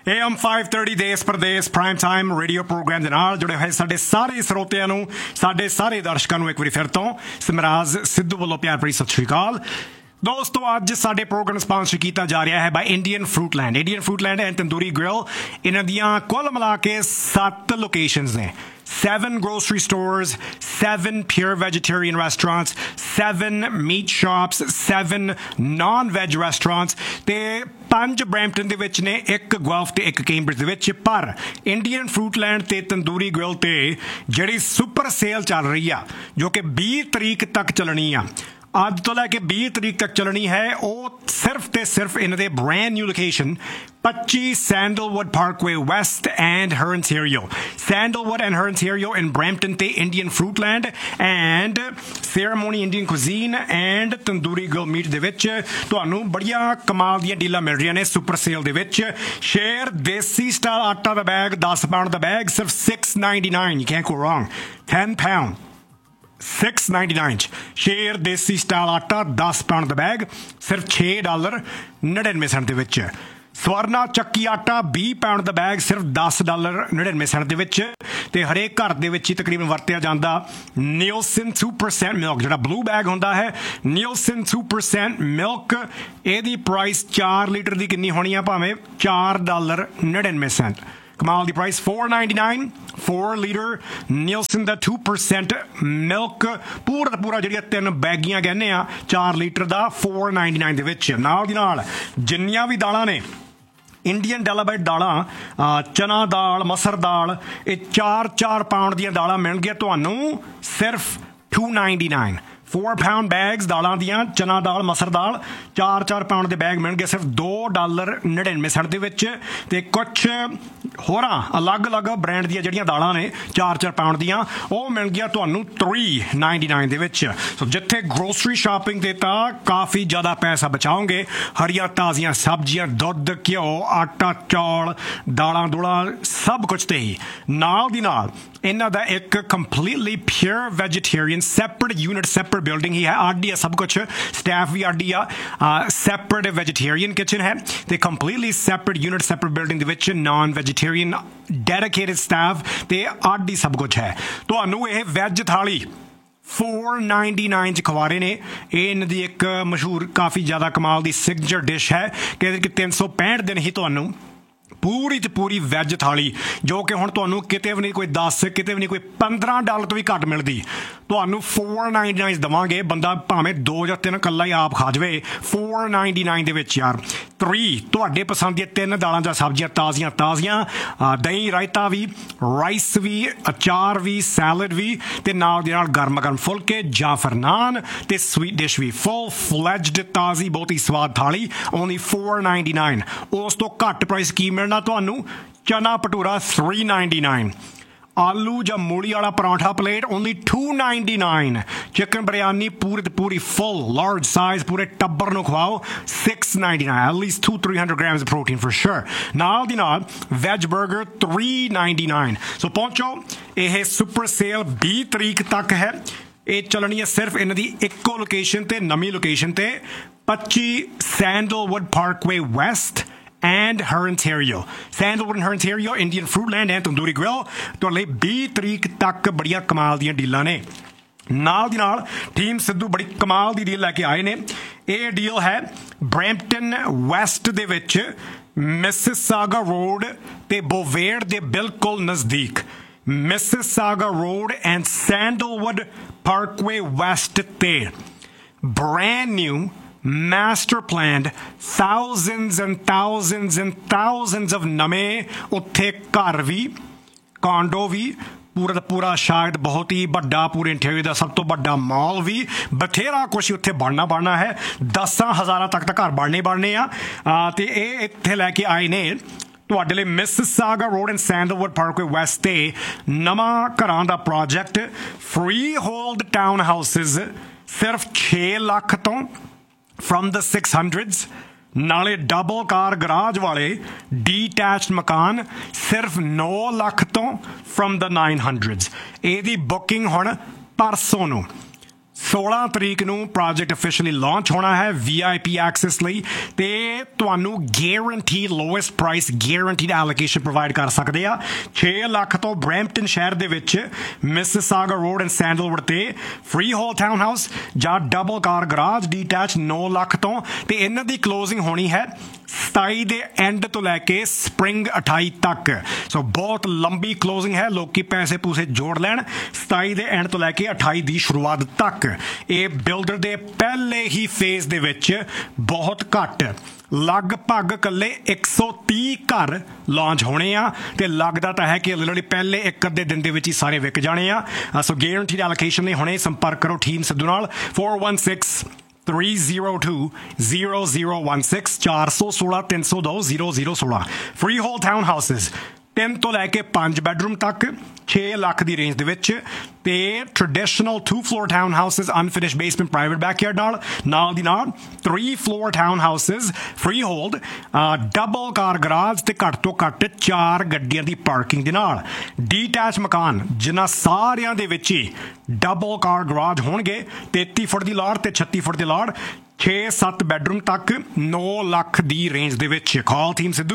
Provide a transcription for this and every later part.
AM 530 ਦੇਸ ਪ੍ਰਦੇਸ prime time radio programme ਦੇ ਨਾਲ ਜੁੜੇ ਹੋਏ ਸਾਡੇ ਸਾਰੇ ਸਰੋਤਿਆਂ ਨੂੰ, ਸਾਡੇ ਸਾਰੇ ਦਰਸ਼ਕਾਂ ਨੂੰ ਇੱਕ ਵਾਰੀ ਫਿਰ ਤੋਂ ਸਿਮਰਾਜ ਸਿੱਧੂ ਵੱਲੋਂ ਪਿਆਰ ਭਰੀ ਸਤਿ ਸ਼੍ਰੀ ਅਕਾਲ। ਦੋਸਤੋ, ਅੱਜ ਸਾਡੇ ਪ੍ਰੋਗਰਾਮ ਸਪਾਂਸਰ ਕੀਤਾ ਜਾ ਰਿਹਾ ਹੈ ਬਾਈ ਇੰਡੀਅਨ ਫਰੂਟਲੈਂਡ ਐਂਡ ਤੰਦੂਰੀ ਗ੍ਰਿਲ। ਇਹਨਾਂ ਦੀਆਂ ਕੁੱਲ ਮਿਲਾ ਕੇ 7 ਲੋਕੇਸ਼ਨਸ ਨੇ। 7 grocery stores, 7 pure vegetarian restaurants, 7 meat shops, 7 non-veg restaurants ਤੇ 5 ਬਰੈਂਪਟਨ ਦੇ ਵਿੱਚ ਨੇ, 1 ਗੁਆਲਫ ਤੇ 1 ਕੈਂਬਰਿਜ ਦੇ ਵਿੱਚ। ਪਰ ਇੰਡੀਅਨ ਫਰੂਟਲੈਂਡ ਤੇ ਤੰਦੂਰੀ ਗ੍ਰਿਲ ਤੇ ਜਿਹੜੀ ਸੁਪਰ ਸੇਲ ਚੱਲ ਰਹੀ ਆ, ਜੋ ਕਿ 20 ਤਰੀਕ ਤੱਕ ਚੱਲਣੀ ਆ, ਅੱਜ ਤੋਂ ਲੈ ਕੇ 20 ਤਰੀਕ ਤੱਕ ਚੱਲਣੀ ਹੈ, ਉਹ ਸਿਰਫ ਤੇ ਸਿਰਫ ਇਹਨਾਂ ਦੇ brand new location 25 sandalwood Parkway West and ਹਰਨਟੇਰੀਓ, sandalwood and ਹਰਨਟੇਰੀਓ in Brampton ਤੇ Indian ਫਰੂਟਲੈਂਡ and ਸੈਰੇਮੋਨੀ Indian cuisine and tandoori grill meat ਦੇ ਵਿੱਚ ਤੁਹਾਨੂੰ ਬੜੀਆਂ ਕਮਾਲ ਦੀਆਂ ਡੀਲਾਂ ਮਿਲ ਰਹੀਆਂ ਨੇ ਸੁਪਰ ਸੇਲ ਦੇ ਵਿੱਚ। ਸ਼ੇਅਰ ਦੇਸੀ ਸਟਾਈਲ ਆਟਾ ਦਾ ਬੈਗ 10 ਪਾਉਂਡ ਦਾ ਬੈਗ ਸਿਰਫ $6.99, you can't go wrong, 10 pound $6.99 share desi style ਆਟਾ 10 ਪਾਉਂਡ ਦਾ ਬੈਗ ਸਿਰਫ $6.99 ਦੇ ਵਿੱਚ। ਸਵਰਨਾ ਚੱਕੀ ਆਟਾ 20 ਪਾਉਂਡ ਦਾ ਬੈਗ ਸਿਰਫ $10.99 ਦੇ ਵਿੱਚ। ਤੇ ਹਰੇਕ ਘਰ ਦੇ ਵਿੱਚ ਹੀ ਤਕਰੀਬਨ ਵਰਤਿਆ ਜਾਂਦਾ ਨੀਲਸਨ 2% ਮਿਲਕ, ਜਿਹੜਾ ਬਲੂ ਬੈਗ ਹੁੰਦਾ ਹੈ, ਨੀਲਸਨ 2% ਮਿਲਕ, ਇਹਦੀ ਪ੍ਰਾਈਸ 4 ਲੀਟਰ ਦੀ ਕਿੰਨੀ ਹੋਣੀ ਆ ਭਾਵੇਂ, $4.99। ਕਮਾਲ ਦੀ ਪ੍ਰਾਈਸ, $4.99 4 ਲੀਟਰ ਨੀਲਸਨ ਦਾ 2% ਮਿਲਕ, ਪੂਰਾ ਦਾ ਪੂਰਾ ਜਿਹੜੀਆਂ 3 ਬੈਗੀਆਂ ਕਹਿੰਦੇ ਆ 4 ਲੀਟਰ ਦਾ, $4.99 ਦੇ ਵਿੱਚ। ਨਾਲ ਦੀ ਨਾਲ ਜਿੰਨੀਆਂ ਵੀ ਦਾਲਾਂ ਨੇ, ਇੰਡੀਅਨ ਡੈਲਾਬਾਈਟ ਦਾਲਾਂ, ਚਨਾ ਦਾਲ, ਮਸਰ ਦਾਲ, ਇਹ 4 ਪਾਉਂਡ ਦੀਆਂ ਦਾਲਾਂ ਮਿਲਣਗੀਆਂ ਤੁਹਾਨੂੰ ਸਿਰਫ $2.99। 4 pound ਬੈਗਸ ਦਾਲਾਂ ਦੀਆਂ, ਚਨਾ ਦਾਲ, ਮਸਰ ਦਾਲ, 4 ਪਾਉਂਡ ਦੇ ਬੈਗ ਮਿਲਣਗੇ ਸਿਰਫ $2.99 ਦੇ ਵਿੱਚ। ਤੇ ਕੁਛ ਹੋਰਾਂ ਅਲੱਗ-ਅਲੱਗ ਬ੍ਰਾਂਡ ਦੀਆਂ ਜਿਹੜੀਆਂ ਦਾਲਾਂ ਨੇ 4 ਪਾਉਂਡ ਦੀਆਂ, ਉਹ ਮਿਲਣਗੀਆਂ ਤੁਹਾਨੂੰ $3.99 ਦੇ ਵਿੱਚ। ਸੋ ਜਿੱਥੇ ਗਰੋਸਰੀ ਸ਼ਾਪਿੰਗ ਤੇ ਤਾਂ ਕਾਫੀ ਜ਼ਿਆਦਾ ਪੈਸਾ ਬਚਾਓਗੇ, ਹਰੀਆਂ ਤਾਜ਼ੀਆਂ ਸਬਜ਼ੀਆਂ, ਦੁੱਧ, ਘਿਓ, ਆਟਾ, ਚੌਲ, ਦਾਲਾਂ ਦੂਲਾਂ, ਸਭ ਕੁਛ ਤੇ ਹੀ। ਨਾਲ ਦੀ ਨਾਲ ਇਹਨਾਂ ਦਾ ਇੱਕ completely pure vegetarian separate unit, separate building ਹੀ ਹੈ, ਆਡੀ ਆ ਸਭ ਕੁਛ, ਸਟਾਫ ਵੀ ਆਡੀ ਆ, ਸੈਪਰੇਟ ਵੈਜੀਟੇਰੀਅਨ ਕਿਚਨ ਹੈ ਤੇ completely separate unit, separate building ਦੇ ਵਿੱਚ ਨਾਨ ਵੈਜੀਟੇਰੀਅਨ ਡੈਡੀਕੇਟਿਡ ਸਟਾਫ ਤੇ ਆਡੀ ਸਭ ਕੁਛ ਹੈ। ਤੁਹਾਨੂੰ ਇਹ ਵੈਜ ਥਾਲੀ $4.99 ਚ ਖਵਾ ਰਹੇ ਨੇ। ਇਹ ਇਹਨਾਂ ਦੀ ਇੱਕ ਮਸ਼ਹੂਰ ਕਾਫੀ ਜ਼ਿਆਦਾ ਕਮਾਲ ਦੀ ਸਿਗਨੇਚਰ ਡਿਸ਼ ਹੈ ਕਿ 365 ਦਿਨ ਹੀ ਤੁਹਾਨੂੰ ਪੂਰੀ ਤੇ ਪੂਰੀ ਵੈਜ ਥਾਲੀ, ਜੋ ਕਿ ਹੁਣ ਤੁਹਾਨੂੰ ਕਿਤੇ ਵੀ ਨਹੀਂ ਕੋਈ 10, ਕਿਤੇ ਵੀ ਨਹੀਂ ਕੋਈ $15 ਤੋਂ ਵੀ ਘੱਟ ਮਿਲਦੀ, ਤੁਹਾਨੂੰ $4.99 ਦੇਵਾਂਗੇ। ਬੰਦਾ ਭਾਵੇਂ 2 ਜਾਂ 3 ਇਕੱਲਾ ਹੀ ਆਪ ਖਾ ਜਾਵੇ $4.99 ਦੇ ਵਿੱਚ ਯਾਰ। 3 ਤੁਹਾਡੇ ਪਸੰਦ ਦੀਆਂ 3 ਦਾਲਾਂ ਜਾਂ ਸਬਜ਼ੀਆਂ ਤਾਜ਼ੀਆਂ, ਦਹੀਂ ਰਾਇਤਾ ਵੀ, ਰਾਈਸ ਵੀ, ਅਚਾਰ ਵੀ, ਸੈਲਡ ਵੀ, ਤੇ ਨਾਲ ਦੇ ਨਾਲ ਗਰਮ ਫੁਲਕੇ ਜਾਂ ਫਿਰ ਨਾਨ ਤੇ ਸਵੀਟ ਡਿਸ਼ ਵੀ, ਫੁੱਲ ਫਲੈਜਡ ਤਾਜ਼ੀ ਬਹੁਤ ਹੀ ਸਵਾਦ ਥਾਲੀ, ਓਨਲੀ $4.99। ਉਸ ਤੋਂ ਘੱਟ ਪ੍ਰਾਈਸ ਕੀ ਮਿਲਣਾ ਤੁਹਾਨੂੰ? ਚਨਾ ਭਟੂਰਾ $3.99, ਆਲੂ ਜਾਂ ਮੂਲੀ ਵਾਲਾ paratha plate only $2.99, chicken biryani ਪੂਰੀ ਤੇ ਪੂਰੀ ਫੁੱਲ ਲਾਰਜ ਸਾਈਜ਼ ਪੂਰੇ ਟੱਬਰ ਨੂੰ ਖਵਾਓ $6.99, at least 200-300 grams of protein for sure। ਨਾਲ ਦੀ ਨਾਲ ਵੈਜ 버ਗਰ $3.99। ਸੋ ਪਹੁੰਚੋ, ਇਹ ਸੁਪਰ ਸੇਲ 20 ਤਰੀਕ ਤੱਕ ਹੈ। ਇਹ ਚੱਲਣੀ ਹੈ ਸਿਰਫ ਇਹਨਾਂ ਦੀ ਇੱਕੋ ਲੋਕੇਸ਼ਨ ਤੇ, ਨਵੀਂ ਲੋਕੇਸ਼ਨ ਤੇ, 25 sandalwood Parkway West and Hernterio, Sandalwood and Hernterio, Indian Fruitland and tandoori grill. ਤੁਹਾਡੇ ਲਈ 20 ਤਰੀਕ ਤੱਕ ਬੜੀਆਂ ਕਮਾਲ ਦੀਆਂ ਡੀਲਾਂ ਨੇ। ਨਾਲ ਦੀ ਨਾਲ ਟੀਮ ਸਿੱਧੂ ਬੜੀ ਕਮਾਲ ਦੀ ਡੀਲ ਲੈ ਕੇ ਆਏ ਨੇ। ਇਹ ਡੀਲ ਹੈ ਬਰੈਂਪਟਨ ਵੈਸਟ ਦੇ ਵਿੱਚ ਮਿਸਿਸਾਗਾ ਰੋਡ ਤੇ ਬੋਵੇਰ ਦੇ ਬਿਲਕੁਲ ਨਜ਼ਦੀਕ, Mississauga road and sandalwood Parkway West ਤੇ brand new master planned thousands of ਨਵੇਂ ਉੱਥੇ ਘਰ ਵੀ, ਕਾਂਡੋ ਵੀ, ਪੂਰਾ ਦਾ ਪੂਰਾ ਸ਼ਾਇਦ ਬਹੁਤ ਹੀ ਵੱਡਾ, ਪੂਰੇ ਇੰਟੀਰੀਅਰ ਦਾ ਸਭ ਤੋਂ ਵੱਡਾ ਮਾਲ ਵੀ, ਬਥੇਰਾ ਕੁਛ ਉੱਥੇ ਬਣਨਾ ਹੈ। 10,000 ਤੱਕ ਤਾਂ ਘਰ ਬਣਨੇ ਆ। ਤੇ ਇਹ ਇੱਥੇ ਲੈ ਕੇ ਆਏ ਨੇ ਤੁਹਾਡੇ ਲਈ Mississauga road and sandalwood Parkway West ਤੇ ਨਵਾਂ ਘਰਾਂ ਦਾ project, free hold town houses ਸਿਰਫ 6 ਲੱਖ ਤੋਂ from the 600s, ਨਾਲੇ ਡਬਲ ਕਾਰ ਗਰਾਜ ਵਾਲੇ ਡੀਟੈਚਡ ਮਕਾਨ ਸਿਰਫ 9 ਲੱਖ ਤੋਂ from the 900s। ਇਹਦੀ ਬੁਕਿੰਗ ਹੁਣ ਪਰਸੋਂ ਨੂੰ 16 ਤਰੀਕ ਨੂੰ ਪ੍ਰੋਜੈਕਟ ਅਫੀਸ਼ੀਅਲੀ ਲਾਂਚ ਹੋਣਾ ਹੈ VIP ਐਕਸੈਸ ਲਈ ਤੇ ਤੁਹਾਨੂੰ guarantee lowest price guaranteed allocation provide ਕਰ ਸਕਦੇ ਆ 6 ਲੱਖ ਤੋਂ ਬਰੈਂਪਟਨ ਸ਼ਹਿਰ ਦੇ ਵਿੱਚ ਮਿਸਿਸਾਗਾ ਰੋਡ ਐਂਡ ਸੈਂਡਲਵੁੱਡ ਤੇ ਫ੍ਰੀ ਹੋਲ ਟਾਊਨ ਹਾਊਸ ਜਾਂ ਡਬਲ ਕਾਰ ਗਰਾਜ ਡੀਟੈਚ 9 ਲੱਖ ਤੋਂ ਤੇ ਇਹਨਾਂ ਦੀ ਕਲੋਜ਼ਿੰਗ ਹੋਣੀ ਹੈ 27 ਦੇ ਐਂਡ ਤੋਂ ਲੈ ਕੇ ਸਪ੍ਰਿੰਗ 28 ਤੱਕ ਸੋ ਬਹੁਤ ਲੰਬੀ ਕਲੋਜ਼ਿੰਗ ਹੈ ਲੋਕੀ ਪੈਸੇ ਪੂਸੇ ਜੋੜ ਲੈਣ 27 ਦੇ ਐਂਡ ਤੋਂ ਲੈ ਕੇ 28 ਦੀ ਸ਼ੁਰੂਆਤ ਤੱਕ ਇਹ ਬਿਲਡਰ ਦੇ ਪਹਿਲੇ ਹੀ ਫੇਜ਼ ਦੇ ਵਿੱਚ ਬਹੁਤ ਘੱਟ ਲਗਭਗ ਇਕੱਲੇ 130 ਘਰ ਲਾਂਚ ਹੋਣੇ ਆ ਤੇ ਲੱਗਦਾ ਤਾਂ ਹੈ ਕਿ ਲਿਟਰਲੀ ਪਹਿਲੇ ਇੱਕ ਅੱਧੇ ਦਿਨ ਦੇ ਵਿੱਚ ਹੀ ਸਾਰੇ ਵਿਕ ਜਾਣੇ ਆ ਸੋ ਗਾਰੰਟੀਡ ਐਲੋਕੇਸ਼ਨ ਲਈ ਹੁਣੇ ਸੰਪਰਕ ਕਰੋ ਟੀਮ ਸਿੱਧੂ ਨਾਲ 416-302-0016 416-302-0016 ਫ੍ਰੀ ਹੋਲ ਟਾਊਨ ਹਾਊਸਿਸ 3 ਤੋਂ ਲੈ ਕੇ 5 ਬੈਡਰੂਮ ਤੱਕ 6 ਲੱਖ ਦੀ ਰੇਂਜ ਦੇ ਵਿੱਚ ਤੇ traditional 2 floor town houses unfinished basement private backyard ਨਾਲ ਦੀ ਨਾਲ 3 floor town houses free hold double ਕਾਰ ਗਰਾਜ ਤੇ ਘੱਟ ਤੋਂ ਘੱਟ 4 ਗੱਡੀਆਂ ਦੀ ਪਾਰਕਿੰਗ ਦੇ ਨਾਲ ਡੀਟੈਚ ਮਕਾਨ ਜਿਨ੍ਹਾਂ ਸਾਰਿਆਂ ਦੇ ਵਿੱਚ ਹੀ ਡਬਲ ਕਾਰ ਗਰਾਜ ਹੋਣਗੇ 33 ਫੁੱਟ ਦੀ ਲਾਟ ਤੇ 36 ਫੁੱਟ ਦੀ ਲਾਟ 6-7 ਬੈਡਰੂਮ ਤੱਕ 9 ਲੱਖ ਦੀ ਰੇਂਜ ਦੇ ਵਿੱਚ ਕਾਲ ਟੀਮ ਸਿੱਧੂ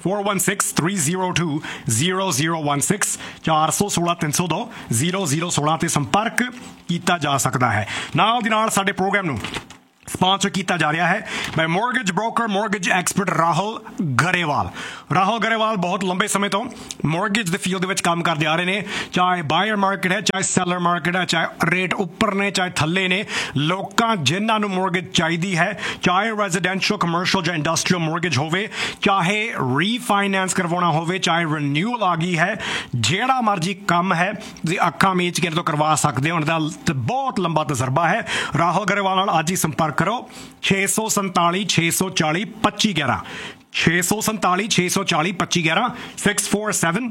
416-302-0016 416-302-0016 ਤੇ ਸੰਪਰਕ ਕੀਤਾ ਜਾ ਸਕਦਾ ਹੈ ਨਾਲ ਦੀ ਨਾਲ ਸਾਡੇ ਪ੍ਰੋਗਰਾਮ ਨੂੰ ਸਪਾਂਸਰ ਕੀਤਾ ਜਾ ਰਿਹਾ ਹੈ ਬਾਈ mortgage broker mortgage expert Rahul Grewal ਬਹੁਤ ਲੰਬੇ ਸਮੇਂ ਤੋਂ ਮੋਰਗੇਜ ਦੇ ਫੀਲਡ ਦੇ ਵਿੱਚ ਕੰਮ ਕਰਦੇ ਆ ਰਹੇ ਨੇ ਚਾਹੇ ਬਾਇਰ ਮਾਰਕੀਟ ਹੈ ਚਾਹੇ ਸੈਲਰ ਮਾਰਕੀਟ ਹੈ ਚਾਹੇ ਰੇਟ ਉੱਪਰ ਨੇ ਚਾਹੇ ਥੱਲੇ ਨੇ ਲੋਕਾਂ ਜਿਨ੍ਹਾਂ ਨੂੰ ਮੋਰਗੇਜ ਚਾਹੀਦੀ ਹੈ ਚਾਹੇ ਰੈਜ਼ੀਡੈਂਸ਼ੀਅਲ ਕਮਰਸ਼ੀਅਲ ਜਾਂ ਇੰਡਸਟਰੀਅਲ ਮੋਰਗੇਜ ਹੋਵੇ ਚਾਹੇ ਰੀਫਾਈਨੈਂਸ ਕਰਵਾਉਣਾ ਹੋਵੇ ਚਾਹੇ ਰੀਨਿਊਅਲ ਆ ਗਈ ਹੈ ਜਿਹੜਾ ਮਰਜ਼ੀ ਕੰਮ ਹੈ ਤੁਸੀਂ ਅੱਖਾਂ ਮੀਚ ਕੇ ਤੋਂ ਕਰਵਾ ਸਕਦੇ ਹੋ ਉਹਨਾਂ ਦਾ ਬਹੁਤ ਲੰਬਾ ਤਜਰਬਾ ਹੈ ਰਾਹੁਲ ਗਰੇਵਾਲ ਨਾਲ ਅੱਜ ਹੀ ਸੰਪਰਕ ਕਰੋ 647 640 2511 647 640 2511 647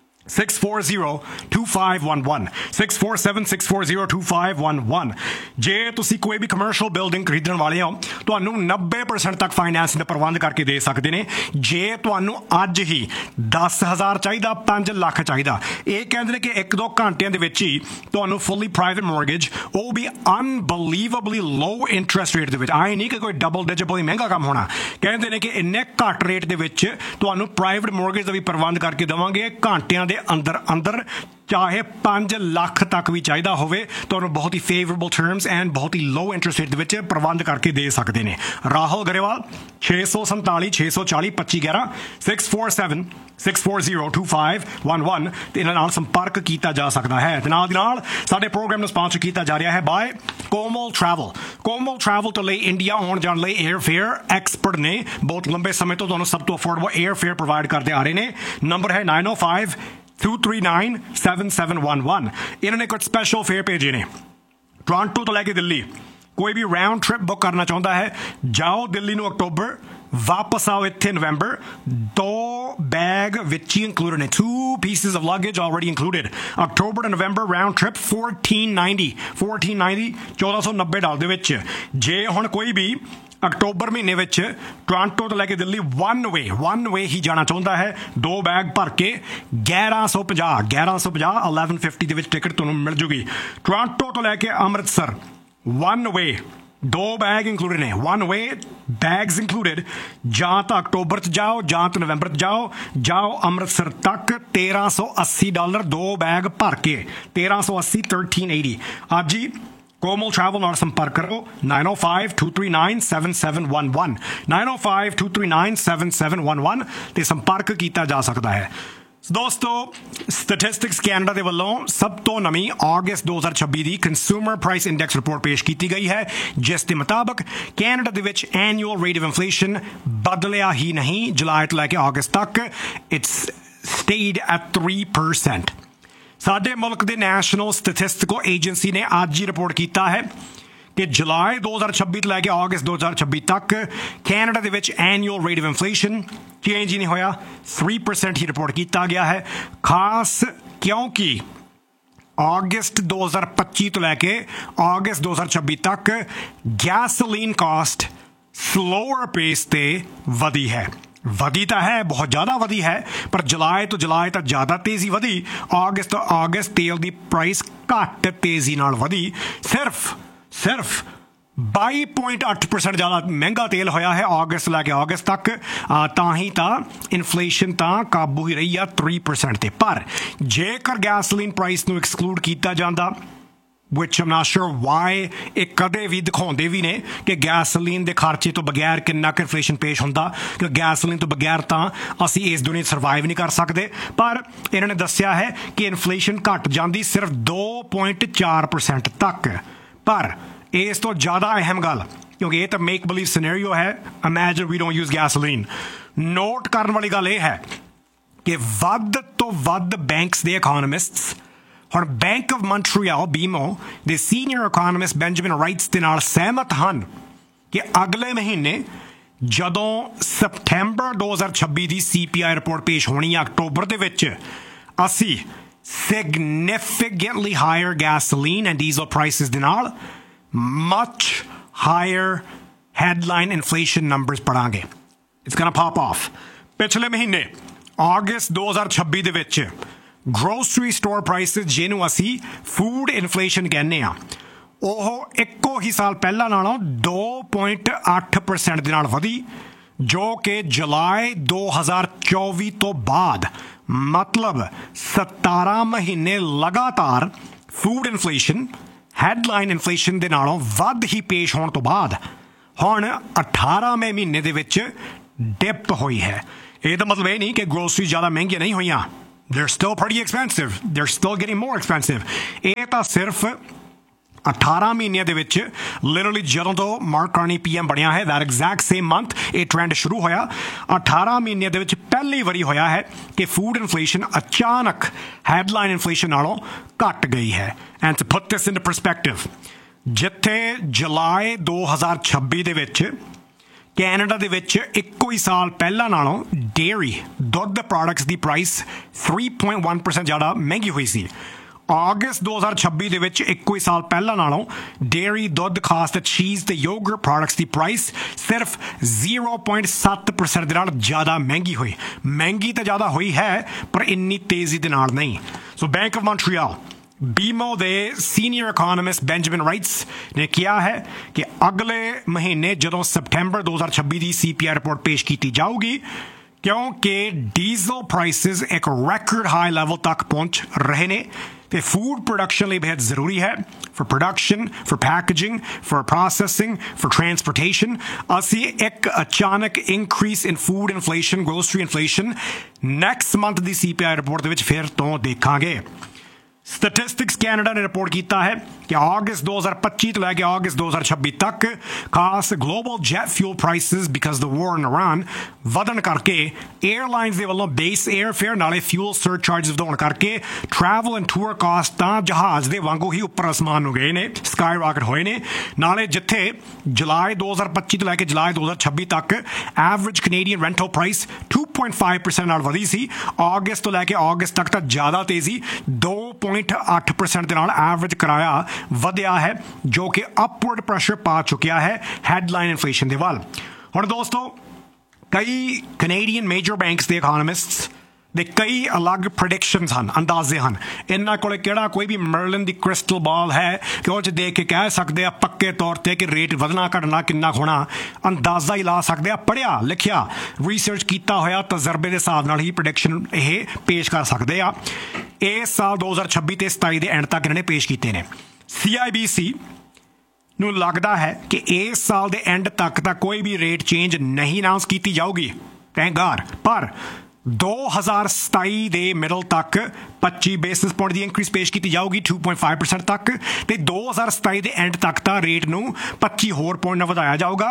640-2511 647-640-2511 ਜੇ ਤੁਸੀਂ ਕੋਈ ਵੀ ਕਮਰਸ਼ੀਅਲ ਬਿਲਡਿੰਗ ਖਰੀਦਣ ਵਾਲੇ ਹੋ ਤੁਹਾਨੂੰ 90% ਤੱਕ ਫਾਈਨੈਂਸਿੰਗ ਦਾ ਪ੍ਰਬੰਧ ਕਰਕੇ ਦੇ ਸਕਦੇ ਨੇ ਜੇ ਤੁਹਾਨੂੰ ਅੱਜ ਹੀ 10,000 ਚਾਹੀਦਾ 5 ਲੱਖ ਚਾਹੀਦਾ ਇਹ ਕਹਿੰਦੇ ਨੇ ਕਿ 1-2 ਘੰਟਿਆਂ ਦੇ ਵਿੱਚ ਹੀ ਤੁਹਾਨੂੰ ਫੁੱਲੀ ਪ੍ਰਾਈਵੇਟ ਮੋਰਗੇਜ ਉਹ ਵੀ ਅਨਬਲੀਵੇਬਲੀ ਲੋ ਇੰਟਰਸਟ ਰੇਟ ਦੇ ਵਿੱਚ ਆਏ ਨਹੀਂ ਕਿ ਕੋਈ ਡਬਲ ਡਿਜਿਟ ਬਹੁਤ ਮਹਿੰਗਾ ਕੰਮ ਹੋਣਾ ਕਹਿੰਦੇ ਨੇ ਕਿ ਇੰਨੇ ਘੱਟ ਰੇਟ ਦੇ ਵਿੱਚ ਤੁਹਾਨੂੰ ਪ੍ਰਾਈਵੇਟ ਮੋਰਗੇਜ ਦਾ ਵੀ ਪ੍ਰਬੰਧ ਕਰਕੇ ਦੇਵਾਂਗੇ ਘੰਟਿਆਂ ਦੇ ਅੰਦਰ ਚਾਹੇ 5 ਲੱਖ ਤੱਕ ਵੀ ਚਾਹੀਦਾ ਹੋਵੇ ਤੁਹਾਨੂੰ ਬਹੁਤ ਹੀ ਫੇਵਰੇਬਲ ਟਰਮਸ ਐਂਡ ਬਹੁਤ ਹੀ ਲੋ ਇੰਟਰਸਟ ਰੇਟ ਦੇ ਵਿੱਚ ਪ੍ਰਬੰਧ ਕਰਕੇ ਦੇ ਸਕਦੇ ਨੇ ਰਾਹੁਲ ਗਰੇਵਾਲ 647 640 2511 647-640-2511 ਤੇ ਇਹਨਾਂ ਨਾਲ ਸੰਪਰਕ ਕੀਤਾ ਜਾ ਸਕਦਾ ਹੈ ਤੇ ਨਾਲ ਦੀ ਨਾਲ ਸਾਡੇ ਪ੍ਰੋਗਰਾਮ ਨੂੰ ਸਪਾਂਸਰ ਕੀਤਾ ਜਾ ਰਿਹਾ ਹੈ ਬਾਏ ਕੋਮਲ ਟਰੈਵਲ ਤੋਂ ਲਈ ਇੰਡੀਆ ਆਉਣ ਜਾਣ ਲਈ 에ਅਰ ਫੇਅਰ ਐਕਸਪਰਟ ਨੇ ਬਹੁਤ ਲੰਬੇ ਸਮੇਂ ਤੋਂ ਤੁਹਾਨੂੰ ਸਭ ਤੋਂ ਅਫੋਰਡੇਬਲ 에ਅਰ ਫੇਅਰ ਪ੍ਰੋਵਾਈਡ ਕਰਦੇ ਆ ਰਹੇ ਨੇ ਨੰਬਰ ਹੈ 905-239-7711 ਇਹਨਾਂ ਨੇ ਕੁਝ ਸਪੈਸ਼ਲ ਫੇਅਰ ਭੇਜੇ ਨੇ ਟੋਰਾਂਟੋ ਤੋਂ ਲੈ ਕੇ ਦਿੱਲੀ ਕੋਈ ਵੀ ਰਾਉਂਡ ਟ੍ਰਿਪ ਬੁੱਕ ਕਰਨਾ ਚਾਹੁੰਦਾ ਹੈ ਜਾਓ ਦਿੱਲੀ ਨੂੰ ਅਕਤੂਬਰ ਵਾਪਸ ਆਓ ਇੱਥੇ ਨਵੰਬਰ 2 ਬੈਗ ਵਿੱਚ ਹੀ included ਨੇ 2 pieces of luggage already included October to November round trip $1490 ਦੇ ਵਿੱਚ ਜੇ ਹੁਣ ਕੋਈ ਵੀ ਅਕਤੂਬਰ ਮਹੀਨੇ ਵਿੱਚ ਟੋਰਾਂਟੋ ਤੋਂ ਲੈ ਕੇ ਦਿੱਲੀ ਵਨ ਵੇ ਹੀ ਜਾਣਾ ਚਾਹੁੰਦਾ ਹੈ 2 ਬੈਗ ਭਰ ਕੇ 1150 ਦੇ ਵਿੱਚ ਟਿਕਟ ਤੁਹਾਨੂੰ ਮਿਲ ਜੂਗੀ ਟੋਰਾਂਟੋ ਤੋਂ ਲੈ ਕੇ Amritsar one way 2 bag included ਨੇ ਵਨ ਵੇ ਬੈਗਸ ਇੰਕਲੂਡਡ ਜਾਂ ਤਾਂ ਅਕਤੂਬਰ 'ਚ ਜਾਓ ਜਾਂ ਤਾਂ ਨਵੰਬਰ 'ਚ ਜਾਓ ਅੰਮ੍ਰਿਤਸਰ ਤੱਕ $1380 2 ਬੈਗ ਭਰ ਕੇ 1380 ਅੱਜ ਹੀ ਕੋਮਲ ਟਰੈਵਲ ਨਾਲ ਸੰਪਰਕ ਕਰੋ 905-239-7711 905-239-7711 ਤੇ ਸੰਪਰਕ ਕੀਤਾ ਜਾ ਸਕਦਾ ਹੈ ਦੋਸਤੋ ਸਟੈਟਿਸਟਿਕਸ ਕੈਨੇਡਾ ਦੇ ਵੱਲੋਂ ਸਭ ਤੋਂ ਨਵੀਂ ਅਗਸਤ 2026 ਦੀ ਕੰਜ਼ਿਊਮਰ ਪ੍ਰਾਈਸ ਇੰਡੈਕਸ ਰਿਪੋਰਟ ਪੇਸ਼ ਕੀਤੀ ਗਈ ਹੈ ਜਿਸ ਦੇ ਮੁਤਾਬਕ ਕੈਨੇਡਾ ਦੇ ਵਿੱਚ ਐਨੂਅਲ ਰੇਟ ਆਫ ਇਨਫਲੇਸ਼ਨ ਬਦਲਿਆ ਹੀ ਨਹੀਂ ਜੁਲਾਈ ਤੋਂ ਲੈ ਕੇ ਅਗਸਤ ਤੱਕ ਇਟਸ ਸਟੇਡ ਐਟ 3%। ਸਾਡੇ ਮੁਲਕ ਦੇ ਨੈਸ਼ਨਲ ਸਟੈਟਿਸਟਿਕਲ ਏਜੰਸੀ ਨੇ ਅੱਜ ਹੀ ਰਿਪੋਰਟ ਕੀਤਾ ਹੈ ਕਿ ਜੁਲਾਈ 2026 ਤੋਂ ਲੈ ਕੇ ਅਗਸਤ 2026 ਤੱਕ ਕੈਨੇਡਾ ਦੇ ਵਿੱਚ annual rate of inflation change ਹੀ ਨਹੀਂ ਹੋਇਆ 3% ਹੀ ਰਿਪੋਰਟ ਕੀਤਾ ਗਿਆ ਹੈ ਖਾਸ ਕਿਉਂਕਿ ਅਗਸਤ 2025 ਤੋਂ ਲੈ ਕੇ ਅਗਸਤ 2026 ਤੱਕ ਗੈਸੋਲੀਨ ਕਾਸਟ ਸਲੋਅਰ ਪੇਸ ਤੇ ਵਧੀ ਹੈ ਵਧੀ ਤਾਂ ਹੈ ਬਹੁਤ ਜ਼ਿਆਦਾ ਵਧੀ ਹੈ ਪਰ ਜੁਲਾਈ ਤੋਂ ਜ਼ਿਆਦਾ ਤੇਜ਼ੀ ਵਧੀ ਅਗਸਤ ਤੇਲ ਦੀ ਪ੍ਰਾਈਸ ਘੱਟ ਤੇਜ਼ੀ ਨਾਲ ਵਧੀ ਸਿਰਫ सिर्फ 22.8% ज़्यादा महंगा तेल होया है अगस्त लैके अगस्त तक तां ही तां इन्फ्लेशन तां काबू ही रही आ 3% ते पर जेकर गैसोलीन प्राइस नूं एक्सक्लूड कीता जांदा which I'm not sure why ਇਹ ਕਦੇ ਵੀ ਦਿਖਾਉਂਦੇ ਵੀ ਨੇ ਕਿ ਗੈਸੋਲੀਨ ਦੇ ਖਰਚੇ ਤੋਂ ਬਗੈਰ ਕਿੰਨਾ ਕੁ ਇਨਫਲੇਸ਼ਨ ਪੇਸ਼ ਹੁੰਦਾ ਕਿ ਗੈਸੋਲੀਨ ਤੋਂ ਬਗੈਰ ਤਾਂ ਅਸੀਂ ਇਸ ਦੁਨੀਆ 'ਚ ਸਰਵਾਈਵ ਨਹੀਂ ਕਰ ਸਕਦੇ ਪਰ ਇਹਨਾਂ ਨੇ ਦੱਸਿਆ ਹੈ ਕਿ ਇਨਫਲੇਸ਼ਨ ਘਟ ਜਾਂਦੀ ਸਿਰਫ 2.4% ਤੱਕ ਪਰ ਇਸ ਤੋਂ ਜ਼ਿਆਦਾ ਅਹਿਮ ਗੱਲ ਕਿਉਂਕਿ ਇਹ ਤਾਂ ਮੇਕ ਬਿਲੀਵ ਸਿਨੈਰੀਓ ਹੈ imagine we don't use gasoline note ਕਰਨ ਵਾਲੀ ਗੱਲ ਇਹ ਹੈ ਕਿ ਵੱਧ ਤੋਂ ਵੱਧ ਬੈਂਕਸ ਦੇ ਇਕੋਨੋਮਿਸਟਸ ਹੁਣ ਬੈਂਕ ਆਫ ਮੌਂਟਰੀਅਲ BMO ਦੇ ਸੀਨੀਅਰ ਇਕੋਨੋਮਿਸਟ ਬੈਂਜਾਮਿਨ ਰਾਈਟਸ ਦੇ ਨਾਲ ਸਹਿਮਤ ਹਨ ਕਿ ਅਗਲੇ ਮਹੀਨੇ ਜਦੋਂ ਸਪਟੈਂਬਰ 2026 ਦੀ CPI ਰਿਪੋਰਟ ਪੇਸ਼ ਹੋਣੀ ਹੈ ਅਕਤੂਬਰ ਦੇ ਵਿੱਚ ਅਸੀਂ significantly higher gasoline and diesel prices ਦੇ ਨਾਲ much higher headline inflation numbers ਪੜਾਂਗੇ it's gonna pop off ਪਿਛਲੇ ਮਹੀਨੇ ਅਗਸਤ 2026 ਦੇ ਵਿੱਚ grocery store prices ਜਿਹਨੂੰ ਅਸੀਂ food inflation ਕਹਿੰਦੇ ਆ ਉਹ ਇੱਕੋ ਹੀ ਸਾਲ ਪਹਿਲਾਂ ਨਾਲੋਂ 2.8% ਦੇ ਨਾਲ ਵਧੀ ਜੋ ਕਿ ਜੁਲਾਈ 2024 ਤੋਂ ਬਾਅਦ ਮਤਲਬ 17 ਮਹੀਨੇ ਲਗਾਤਾਰ ਫੂਡ ਇਨਫਲੇਸ਼ਨ ਹੈਡਲਾਈਨ ਇਨਫਲੇਸ਼ਨ ਦੇ ਨਾਲੋਂ ਵੱਧ ਹੀ ਪੇਸ਼ ਹੋਣ ਤੋਂ ਬਾਅਦ ਹੁਣ 18ਵੇਂ ਮਹੀਨੇ ਦੇ ਵਿੱਚ ਡਿਪ ਹੋਈ ਹੈ ਇਹਦਾ ਮਤਲਬ ਇਹ ਨਹੀਂ ਕਿ ਗਰੋਸਰੀ ਜ਼ਿਆਦਾ ਮਹਿੰਗੀਆਂ ਨਹੀਂ ਹੋਈਆਂ they're still pretty expensive they're still getting more expensive ਇਹ ਤਾਂ ਸਿਰਫ 18 ਮਹੀਨਿਆਂ ਦੇ ਵਿੱਚ ਲਿਟਰਲੀ ਜਦੋਂ ਤੋਂ ਮਾਰਕ ਕਾਰਨੀ PM ਬਣਿਆ ਹੈ that exact same month ਇਹ ਟ੍ਰੈਂਡ ਸ਼ੁਰੂ ਹੋਇਆ 18 ਮਹੀਨਿਆਂ ਦੇ ਵਿੱਚ ਪਹਿਲੀ ਵਾਰੀ ਹੋਇਆ ਹੈ ਕਿ ਫੂਡ ਇਨਫਲੇਸ਼ਨ ਅਚਾਨਕ ਹੈਡਲਾਈਨ ਇਨਫਲੇਸ਼ਨ ਨਾਲੋਂ ਘਟ ਗਈ ਹੈ and to put this into perspective ਜਿੱਥੇ ਜੁਲਾਈ 2026 ਦੇ ਵਿੱਚ ਕੈਨੇਡਾ ਦੇ ਵਿੱਚ ਇੱਕੋ ਹੀ ਸਾਲ ਪਹਿਲਾਂ ਨਾਲੋਂ ਡੇਅਰੀ ਦੁੱਧ ਪ੍ਰੋਡਕਟਸ ਦੀ ਪ੍ਰਾਈਸ 3.1% ਜ਼ਿਆਦਾ ਮਹਿੰਗੀ ਹੋਈ ਸੀ ਅਗਸਤ 2026 ਦੇ ਵਿੱਚ ਇੱਕੋ ਹੀ ਸਾਲ ਪਹਿਲਾਂ ਨਾਲੋਂ ਡੇਅਰੀ ਦੁੱਧ ਖਾਸ ਤੇ ਚੀਜ਼ ਤੇ ਯੋਗਰਟ ਪ੍ਰੋਡਕਟਸ ਦੀ ਪ੍ਰਾਈਸ ਸਿਰਫ 0.7% ਦੇ ਨਾਲ ਜ਼ਿਆਦਾ ਮਹਿੰਗੀ ਹੋਈ ਮਹਿੰਗੀ ਤਾਂ ਜ਼ਿਆਦਾ ਹੋਈ ਹੈ ਪਰ ਇੰਨੀ ਤੇਜ਼ੀ ਦੇ ਨਾਲ ਨਹੀਂ ਸੋ ਬੈਂਕ ਆਫ ਮੌਂਟਰੀਅਲ BMO ਦੇ ਸੀਨੀਅਰ ਇਕੋਨੋਮਿਸਟ ਬੈਂਜਾਮਿਨ ਰਾਈਟਸ ਨੇ ਕਿਹਾ ਹੈ ਕਿ ਅਗਲੇ ਮਹੀਨੇ ਜਦੋਂ ਸਪਟੈਂਬਰ 2026 ਦੀ CPI ਰਿਪੋਰਟ ਪੇਸ਼ ਕੀਤੀ ਜਾਊਗੀ ਕਿਉਂਕਿ ਡੀਜ਼ਲ ਪ੍ਰਾਈਸਿਸ ਇੱਕ ਰੈਕੋਰਡ ਹਾਈ ਲੈਵਲ ਤੱਕ ਪਹੁੰਚ ਰਹੇ ਨੇ ਤੇ ਫੂਡ ਪ੍ਰੋਡਕਸ਼ਨ ਲਈ ਬਹੁਤ ਜ਼ਰੂਰੀ ਹੈ for production for packaging for processing for transportation ਅਸੀਂ ਇੱਕ ਅਚਾਨਕ increase in food inflation grocery inflation next month the CPI report ਦੇ ਵਿੱਚ ਫਿਰ ਤੋਂ ਦੇਖਾਂਗੇ Statistics Canada ਨੇ ਰਿਪੋਰਟ ਕੀਤਾ ਹੈ ਕਿ ਅਗਸਤ 2025 ਤੋਂ ਲੈ ਕੇ ਅਗਸਤ 2026 ਤੱਕ ਖਾਸ global jet fuel prices because the war in Iran ਵਧਣ ਕਰਕੇ 에ਅਰਲਾਈਨਸ ਦੇ ਵੱਲੋਂ ਬੇਸ 에ਅਰ ਫੇਅਰ ਨਾਲੇ ਫਿਊਲ ਸਰਚਾਰਜਸ ਵਧਾਉਣ ਕਰਕੇ ਟਰੈਵਲ ਐਂਡ ਟੂਰ ਕਾਸਟ ਤਾਂ ਜਹਾਜ਼ ਦੇ ਵਾਂਗੂ ਹੀ ਉੱਪਰ ਅਸਮਾਨ ਨੂੰ ਗਏ ਨੇ ਸਕਾਈ ਰਾਕਟ ਹੋਏ ਨੇ ਨਾਲੇ ਜਿੱਥੇ ਜੁਲਾਈ 2025 ਤੋਂ ਲੈ ਕੇ ਜੁਲਾਈ 2026 ਤੱਕ ਐਵਰੇਜ ਕੈਨੇਡੀਅਨ ਰੈਂਟਲ ਪ੍ਰਾਈਸ 2.5% ਨਾਲ ਵਧੀ ਸੀ ਅਗਸਤ ਤੋਂ ਲੈ ਕੇ ਅਗਸਤ ਤੱਕ ਤਾਂ ਜ਼ਿਆਦਾ ਤੇਜ਼ੀ 2.8% ਦੇ ਨਾਲ ਐਵਰੇਜ ਕਿਰਾਇਆ ਵਧਿਆ ਹੈ ਜੋ ਕਿ ਅਪਵਰਡ ਪ੍ਰੈਸ਼ਰ ਪਾ ਚੁੱਕਿਆ ਹੈ ਹੈਡਲਾਈਨ ਇਨਫਲੇਸ਼ਨ ਦੇ ਵੱਲ ਹੁਣ ਦੋਸਤੋ ਕਈ ਕੈਨੇਡੀਅਨ ਮੇਜਰ ਬੈਂਕਸ ਦੇ ਇਕੋਨੋਮਿਸਟਸ ਦੇ ਕਈ ਅਲੱਗ ਪ੍ਰੈਡਿਕਸ਼ਨਸ ਹਨ ਅੰਦਾਜ਼ੇ ਹਨ ਇਹਨਾਂ ਕੋਲ ਕਿਹੜਾ ਕੋਈ ਵੀ ਮਰਲਿਨ ਦੀ ਕ੍ਰਿਸਟਲ ਬਾਲ ਹੈ ਕਿ ਉਹ 'ਚ ਦੇਖ ਕੇ ਕਹਿ ਸਕਦੇ ਆ ਪੱਕੇ ਤੌਰ ਤੇ ਕਿ ਰੇਟ ਵਧਣਾ ਘਟਣਾ ਕਿੰਨਾ ਹੋਣਾ ਅੰਦਾਜ਼ਾ ਹੀ ਲਾ ਸਕਦੇ ਆ ਪੜ੍ਹਿਆ ਲਿਖਿਆ ਰਿਸਰਚ ਕੀਤਾ ਹੋਇਆ ਤਜਰਬੇ ਦੇ ਹਿਸਾਬ ਨਾਲ ਹੀ ਪ੍ਰੈਡਿਕਸ਼ਨ ਇਹ ਪੇਸ਼ ਕਰ ਸਕਦੇ ਆ ਇਸ ਸਾਲ 2026 ਤੇ 27 ਦੇ ਐਂਡ ਤੱਕ ਇਹਨਾਂ ਨੇ ਪੇਸ਼ ਕੀਤੇ ਨੇ CIBC ਨੂੰ ਲੱਗਦਾ ਹੈ ਕਿ ਇਸ ਸਾਲ ਦੇ ਐਂਡ ਤੱਕ ਤਾਂ ਕੋਈ ਵੀ ਰੇਟ ਚੇਂਜ ਨਹੀਂ ਅਨਾਉਂਸ ਕੀਤੀ ਜਾਊਗੀ ਥੈਂਕ ਗॉड ਪਰ 2027 ਦੇ ਮਿਡਲ ਤੱਕ 25 ਬੇਸਿਸ ਪੁਆਇੰਟ ਦੀ ਇਨਕਰੀਜ਼ ਪੇਸ਼ ਕੀਤੀ ਜਾਊਗੀ 2.5% ਤੱਕ ਤੇ 2027 ਦੇ ਐਂਡ ਤੱਕ ਤਾਂ ਰੇਟ ਨੂੰ 25 ਹੋਰ ਪੁਆਇੰਟ ਨਾਲ ਵਧਾਇਆ ਜਾਊਗਾ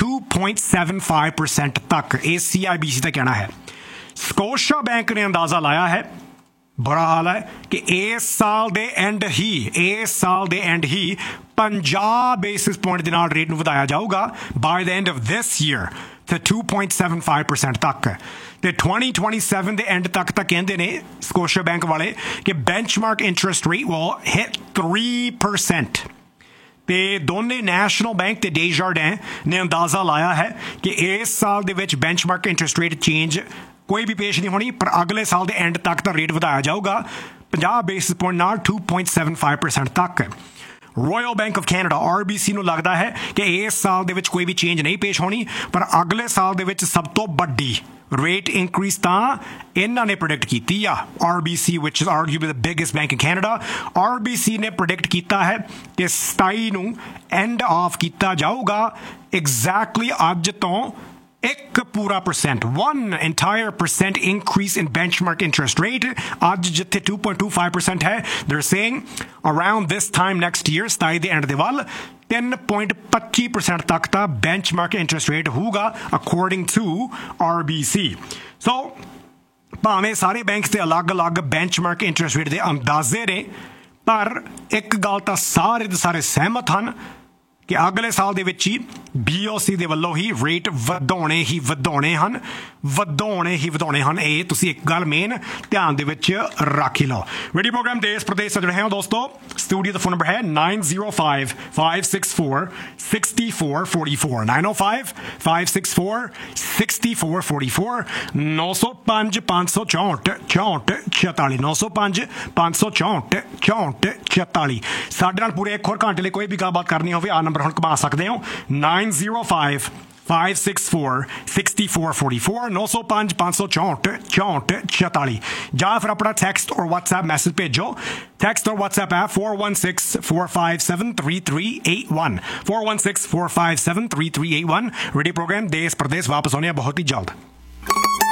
2.75% ਤੱਕ ਇਹ CIBC ਦਾ ਕਹਿਣਾ ਹੈ ਸਕੋਸ਼ਾ ਬੈਂਕ ਨੇ ਅੰਦਾਜ਼ਾ ਲਾਇਆ ਹੈ ਬੁਰਾ ਹਾਲ ਹੈ ਕਿ ਇਸ ਸਾਲ ਦੇ ਐਂਡ ਹੀ 50 ਬੇਸਿਸ ਪੁਆਇੰਟ ਦੇ ਨਾਲ ਰੇਟ ਨੂੰ ਵਧਾਇਆ ਜਾਊਗਾ ਬਾਈ ਦ ਐਂਡ ਆਫ ਦਿਸ ਈਅਰ ਤੇ 2.75% ਤੱਕ ਤੇ 2027 ਦੇ ਐਂਡ ਤੱਕ ਤਾਂ ਕਹਿੰਦੇ ਨੇ ਸਕੋਸ਼ਾ ਬੈਂਕ ਵਾਲੇ ਕਿ benchmark interest rate will hit 3% ਤੇ ਦੋਨੇ ਨੈਸ਼ਨਲ ਬੈਂਕ ਤੇ ਡੇਜਰਡੈਨ ਨੇ ਅੰਦਾਜ਼ਾ ਲਾਇਆ ਹੈ ਕਿ ਇਸ ਸਾਲ ਦੇ ਵਿੱਚ ਬੈਂਚਮਾਰਕ ਇੰਟਰਸਟ ਰੇਟ ਚੇਂਜ ਕੋਈ ਵੀ ਪੇਸ਼ ਨਹੀਂ ਹੋਣੀ ਪਰ ਅਗਲੇ ਸਾਲ ਦੇ ਐਂਡ ਤੱਕ ਤਾਂ ਰੇਟ ਵਧਾਇਆ ਜਾਊਗਾ 50 ਬੇਸਿਸ ਪੁਆਇੰਟ ਨਾਲ 2.75% ਤੱਕ royal bank of Canada RBC ਨੂੰ ਲੱਗਦਾ ਹੈ ਕਿ ਇਸ ਸਾਲ ਦੇ ਵਿੱਚ ਕੋਈ ਵੀ ਚੇਂਜ ਨਹੀਂ ਪੇਸ਼ ਹੋਣੀ, ਪਰ ਅਗਲੇ ਸਾਲ ਦੇ ਵਿੱਚ ਸਭ ਤੋਂ ਵੱਡੀ ਰੇਟ ਇਨਕਰੀਜ਼ ਤਾਂ ਇਹਨਾਂ ਨੇ ਪ੍ਰੈਡਿਕਟ ਕੀਤੀ ਆ। RBC which is arguably the biggest bank in Canada, RBC ਨੇ ਪ੍ਰੈਡਿਕਟ ਕੀਤਾ ਹੈ ਕਿ 27 ਨੂੰ ਐਂਡ ਆਫ ਕੀਤਾ ਜਾਊਗਾ ਐਗਜ਼ੈਕਟਲੀ ਅੱਜ ਤੋਂ 1% 1 entire percent increase in benchmark interest rate। ਅੱਜ ਜਿੱਥੇ 2.25% ਹੈ, they're saying around this time next year 27 ਦੇ ਐਂਡ ਦੇ ਵੱਲ 3.25% ਤੱਕ ਦਾ benchmark interest rate ਹੋਊਗਾ according to RBC। So ਭਾਵੇਂ ਸਾਰੇ ਬੈਂਕਸ ਦੇ ਅਲੱਗ-ਅਲੱਗ benchmark interest rate ਦੇ ਅੰਦਾਜ਼ੇ ਨੇ, ਪਰ ਇੱਕ ਗੱਲ ਤਾਂ ਸਾਰੇ ਦੇ ਸਾਰੇ ਸਹਿਮਤ ਹਨ ਕਿ ਅਗਲੇ ਸਾਲ ਦੇ ਵਿੱਚ ਹੀ BOC ਦੇ ਵੱਲੋਂ ਹੀ ਰੇਟ ਵਧਾਉਣੇ ਹਨ। ਇਹ ਤੁਸੀਂ ਇੱਕ ਗੱਲ ਮੇਨ ਧਿਆਨ ਦੇ ਵਿੱਚ ਰੱਖ ਹੀ ਲਓ। ਰੇਡੀਓ ਪ੍ਰੋਗਰਾਮ ਦੇਸ਼ ਪ੍ਰਦੇਸ਼ ਜੁੜੇ ਹੋ ਦੋਸਤੋ। ਸਟੂਡੀਓ ਦਾ ਫੋਨ ਨੰਬਰ ਹੈ 9055646444 9055646444 905-564-6444 905-564-6444 ਸਾਡੇ ਨਾਲ ਪੂਰੇ 1 ਹੋਰ ਘੰਟੇ ਲਈ ਕੋਈ ਵੀ ਗੱਲਬਾਤ ਕਰਨੀ ਹੋਵੇ, ਆ ਨੰਬਰ ਹੁਣ ਘੁਮਾ ਸਕਦੇ ਹੋ 905-564-6444 905-564-6444 ਜਾਂ ਫਿਰ ਆਪਣਾ ਟੈਕਸਟ ਔਰ WhatsApp ਮੈਸੇਜ ਭੇਜੋ। ਟੈਕਸਟ ਔਰ WhatsApp ਹੈ 4164573381 4164573381। रेडियो प्रोग्राम देश प्रदेश वापस होने बहुत ही जल्द।